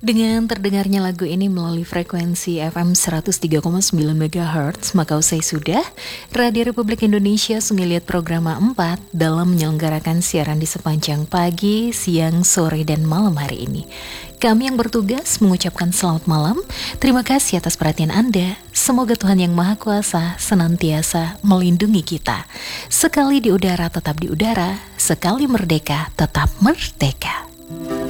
Dengan terdengarnya lagu ini melalui frekuensi FM 103,9 MHz, maka usai sudah, Radio Republik Indonesia Sungguh Program 4 dalam menyelenggarakan siaran di sepanjang pagi, siang, sore, dan malam hari ini. Kami yang bertugas mengucapkan selamat malam, terima kasih atas perhatian Anda. Semoga Tuhan Yang Maha Kuasa senantiasa melindungi kita. Sekali di udara tetap di udara, sekali merdeka tetap merdeka.